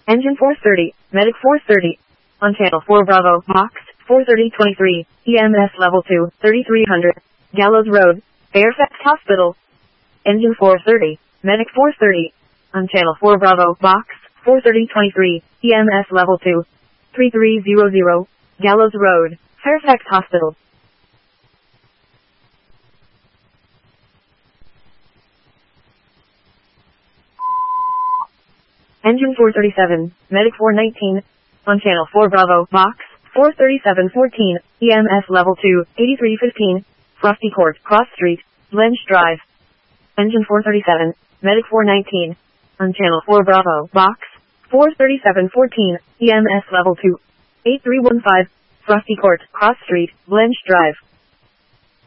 Engine 430, Medic 430. On channel 4 Bravo, Box 43023, EMS level 2, 3300, Gallows Road, Fairfax Hospital. Engine 430, Medic 430. On channel 4 Bravo, Box 43023, EMS level 2, 3300, Gallows Road, Fairfax Hospital. Engine 437, Medic 419. On channel 4 Bravo, Box 43714, EMS level 2, 8315, Frosty Court, Cross Street, Blench Drive. Engine 437, Medic 419. On channel 4 Bravo, Box 43714, EMS level 2, 8315, Frosty Court, Cross Street, Blench Drive.